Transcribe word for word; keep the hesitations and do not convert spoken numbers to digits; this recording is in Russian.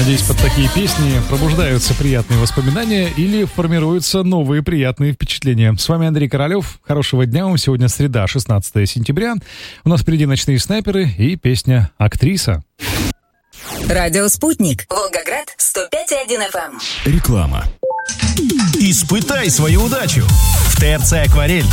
Надеюсь, под такие песни пробуждаются приятные воспоминания или формируются новые приятные впечатления. С вами Андрей Королев. Хорошего дня вам. Сегодня среда, шестнадцатое сентября. У нас впереди «Ночные снайперы» и песня «Актриса». Радио «Спутник». Волгоград, сто пять и один эф эм. Реклама. Испытай свою удачу. В ТРЦ «Акварель»